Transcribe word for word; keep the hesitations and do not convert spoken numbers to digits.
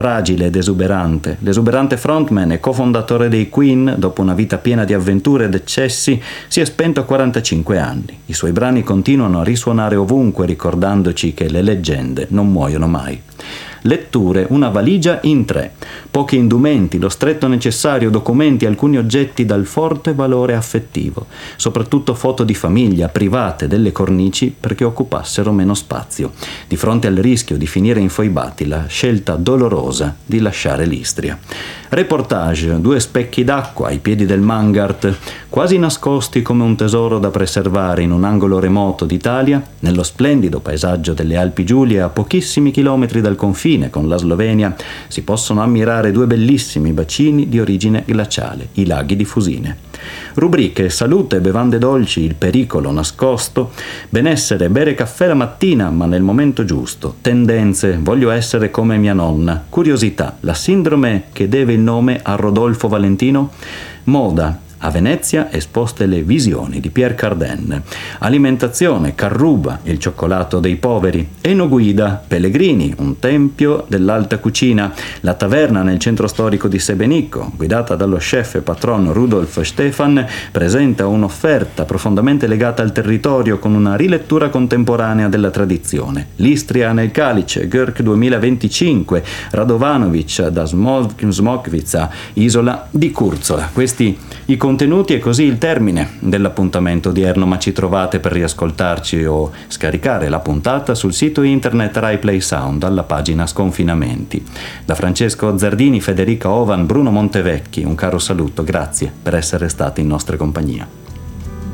Fragile ed esuberante, l'esuberante frontman e cofondatore dei Queen, dopo una vita piena di avventure ed eccessi, si è spento a quarantacinque anni. I suoi brani continuano a risuonare ovunque, ricordandoci che le leggende non muoiono mai. Letture, una valigia in tre. Pochi indumenti, lo stretto necessario, documenti, alcuni oggetti dal forte valore affettivo. Soprattutto foto di famiglia, private, delle cornici, perché occupassero meno spazio. Di fronte al rischio di finire infoibati, la scelta dolorosa di lasciare l'Istria. Reportage, due specchi d'acqua ai piedi del Mangart, quasi nascosti come un tesoro da preservare in un angolo remoto d'Italia, nello splendido paesaggio delle Alpi Giulie, a pochissimi chilometri dal confine con la Slovenia, si possono ammirare due bellissimi bacini di origine glaciale, i laghi di Fusine. Rubriche, salute, bevande dolci, il pericolo nascosto, benessere, bere caffè la mattina ma nel momento giusto, tendenze, voglio essere come mia nonna, curiosità, la sindrome che deve il nome a Rodolfo Valentino, moda. A Venezia esposte le visioni di Pierre Cardin. Alimentazione, Carruba, il cioccolato dei poveri. Enoguida, Pellegrini, un tempio dell'alta cucina. La taverna nel centro storico di Sebenicco, guidata dallo chef e patron Rudolf Stefan, presenta un'offerta profondamente legata al territorio con una rilettura contemporanea della tradizione. L'Istria nel Calice, Görk duemilaventicinque, Radovanovic da Smokvica, isola di Curzola. Questi i contenuti e così il termine dell'appuntamento odierno, ma ci trovate per riascoltarci o scaricare la puntata sul sito internet Rai Play Sound alla pagina Sconfinamenti. Da Francesco Zardini, Federica Ovan, Bruno Montevecchi, un caro saluto, grazie per essere stati in nostra compagnia.